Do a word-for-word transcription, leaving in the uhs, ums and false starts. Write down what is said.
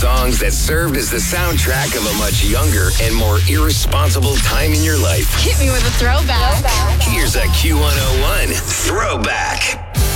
songs that served as the soundtrack of a much younger and more irresponsible time in your life. Hit me with a throwback. Here's a Q one oh one Throwback.